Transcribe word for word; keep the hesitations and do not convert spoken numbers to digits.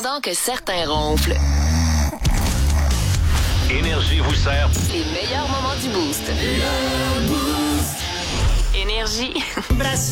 pendant que certains ronflent. Énergie vous sert. Les meilleurs moments du Boost. Énergie.